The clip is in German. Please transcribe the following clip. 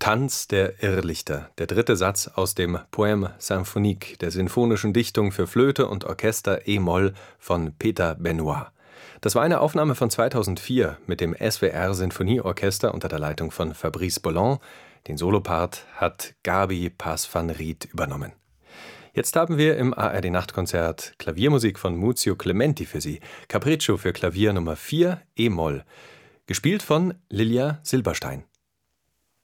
Tanz der Irrlichter, der dritte Satz aus dem Poème symphonique, der sinfonischen Dichtung für Flöte und Orchester e-Moll von Peter Benoit. Das war eine Aufnahme von 2004 mit dem SWR Sinfonieorchester unter der Leitung von Fabrice Bolland. Den Solopart hat Gabi Paes-van Riet übernommen. Jetzt haben wir im ARD-Nachtkonzert Klaviermusik von Muzio Clementi für Sie. Capriccio für Klavier Nummer 4, e-Moll. Gespielt von Lilia Silberstein.